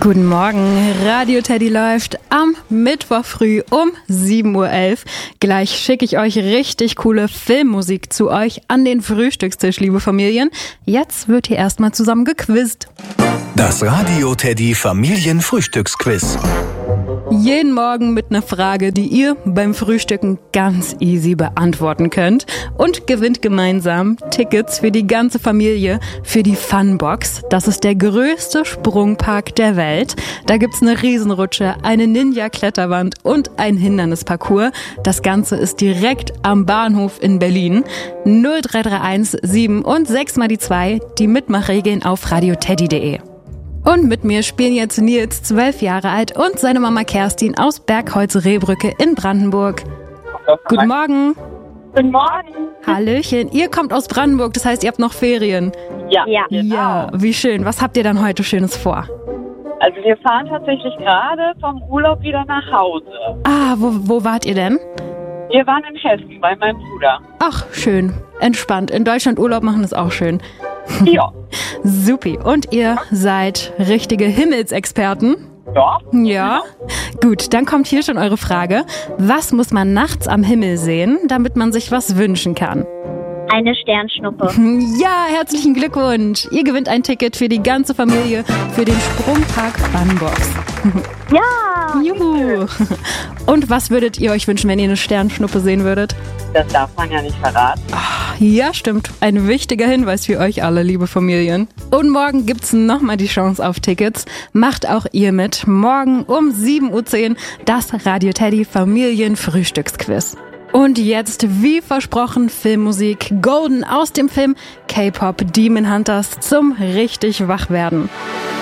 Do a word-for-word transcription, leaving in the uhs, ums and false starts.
Guten Morgen, Radio Teddy läuft am Mittwoch früh um sieben Uhr elf. Gleich schicke ich euch richtig coole Filmmusik zu euch an den Frühstückstisch, liebe Familien. Jetzt wird hier erstmal zusammen gequizzt. Das Radio Teddy Familienfrühstücksquiz. Jeden Morgen mit einer Frage, die ihr beim Frühstücken ganz easy beantworten könnt. Und gewinnt gemeinsam Tickets für die ganze Familie für die Funbox. Das ist der größte Sprungpark der Welt. Da gibt's eine Riesenrutsche, eine Ninja-Kletterwand und ein Hindernisparcours. Das Ganze ist direkt am Bahnhof in Berlin. null drei drei eins sieben und sechs mal die zwei. Die Mitmachregeln auf radioteddy punkt de. Und mit mir spielen jetzt Nils, zwölf Jahre alt, und seine Mama Kerstin aus Bergholz-Rehbrücke in Brandenburg. Guten Morgen. Guten Morgen. Hallöchen. Ihr kommt aus Brandenburg, das heißt, ihr habt noch Ferien. Ja. Ja. Ja, wie schön. Was habt ihr dann heute Schönes vor? Also wir fahren tatsächlich gerade vom Urlaub wieder nach Hause. Ah, wo, wo wart ihr denn? Wir waren in Hessen bei meinem Bruder. Ach, schön. Entspannt. In Deutschland Urlaub machen ist auch schön. Ja. Supi. Und ihr seid richtige Himmelsexperten? Ja. Ja. Gut, dann kommt hier schon eure Frage. Was muss man nachts am Himmel sehen, damit man sich was wünschen kann? Eine Sternschnuppe. Ja, herzlichen Glückwunsch. Ihr gewinnt ein Ticket für die ganze Familie für den Sprungpark Funbox. Ja. Juhu. Und was würdet ihr euch wünschen, wenn ihr eine Sternschnuppe sehen würdet? Das darf man ja nicht verraten. Ja, stimmt. Ein wichtiger Hinweis für euch alle, liebe Familien. Und morgen gibt's nochmal die Chance auf Tickets. Macht auch ihr mit. Morgen um sieben Uhr zehn das Radio Teddy Familienfrühstücksquiz. Und jetzt, wie versprochen, Filmmusik Golden aus dem Film K-Pop Demon Hunters zum richtig Wachwerden.